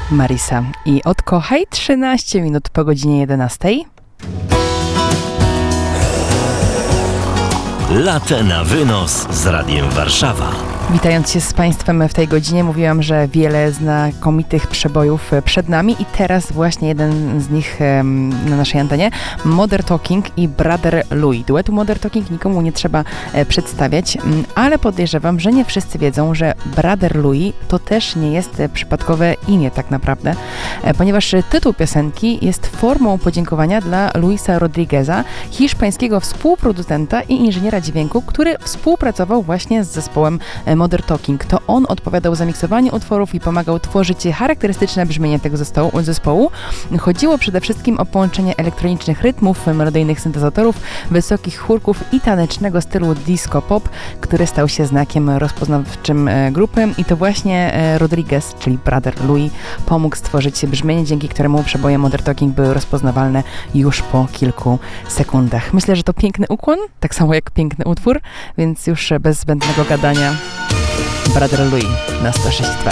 Marisa i Odkochaj 13 minut po godzinie 11. Latte na wynos z Radiem Warszawa. Witając się z Państwem w tej godzinie, mówiłam, że wiele znakomitych przebojów przed nami i teraz właśnie jeden z nich na naszej antenie, Modern Talking i Brother Louie. Duetu Modern Talking nikomu nie trzeba przedstawiać, ale podejrzewam, że nie wszyscy wiedzą, że Brother Louie to też nie jest przypadkowe imię tak naprawdę, ponieważ tytuł piosenki jest formą podziękowania dla Luisa Rodrigueza, hiszpańskiego współproducenta i inżyniera dźwięku, który współpracował właśnie z zespołem Modern Talking. To on odpowiadał za miksowanie utworów i pomagał tworzyć charakterystyczne brzmienie tego zespołu. Chodziło przede wszystkim o połączenie elektronicznych rytmów, melodyjnych syntezatorów, wysokich chórków i tanecznego stylu disco-pop, który stał się znakiem rozpoznawczym grupy i to właśnie Rodriguez, czyli Brother Louie, pomógł stworzyć brzmienie, dzięki któremu przeboje Modern Talking były rozpoznawalne już po kilku sekundach. Myślę, że to piękny ukłon, tak samo jak piękny utwór, więc już bez zbędnego gadania Brother Louie na 106.2.